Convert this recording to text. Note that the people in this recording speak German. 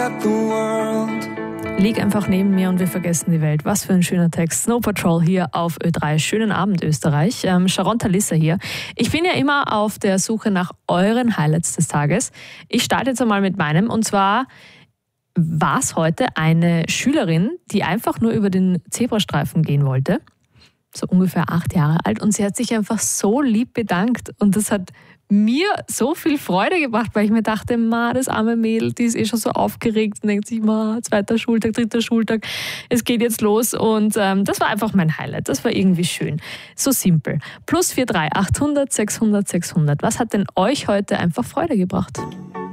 forgot the world. Lieg einfach neben mir und wir vergessen die Welt. Was für ein schöner Text. Snow Patrol hier auf Ö3. Schönen Abend, Österreich. Sharon Talissa hier. Ich bin ja immer auf der Suche nach euren Highlights des Tages. Ich starte jetzt einmal mit meinem. Und zwar war es heute eine Schülerin, die einfach nur über den Zebrastreifen gehen wollte. So ungefähr 8 Jahre alt. Und sie hat sich einfach so lieb bedankt. Und das hat mir so viel Freude gebracht, weil ich mir dachte, das arme Mädel, die ist eh schon so aufgeregt und denkt sich, 2. Schultag, 3. Schultag, es geht jetzt los. Und das war einfach mein Highlight. Das war irgendwie schön. So simpel. +43 800 600 600. Was hat denn euch heute einfach Freude gebracht?